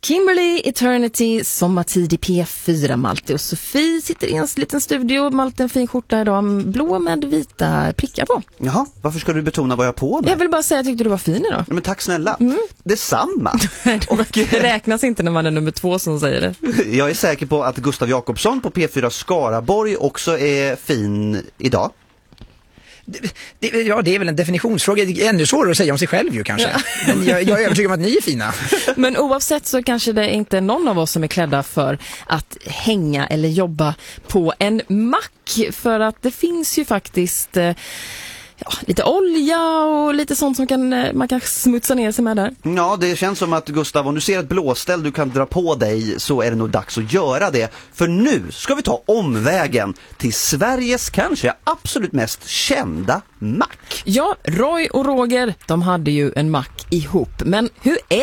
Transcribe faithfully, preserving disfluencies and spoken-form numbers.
Kimberly, Eternity, sommartid i P fyra. Malte och Sofie sitter i en liten studio. Malte en fin skjorta idag, blå med vita prickar på. Jaha, varför ska du betona vad jag har på med? Jag vill bara säga att jag tyckte du var fin idag. Men tack snälla, mm. detsamma. Och det räknas inte när man är nummer två som säger det. Jag är säker på att Gustav Jakobsson på P fyra Skaraborg också är fin idag. Det, det, ja, det är väl en definitionsfråga. Det är ännu svårare att säga om sig själv ju kanske. Ja. Men jag, jag är övertygad om att ni är fina. Men oavsett så kanske det inte är någon av oss som är klädda för att hänga eller jobba på en mack. För att det finns ju faktiskt eh, ja, lite olja och lite sånt som kan, man kan smutsa ner sig med där. Ja, det känns som att Gustav, om du ser ett blåställ du kan dra på dig så är det nog dags att göra det. För nu ska vi ta omvägen till Sveriges kanske absolut mest kända mack. Ja, Roy och Roger, de hade ju en mack ihop. Men hur är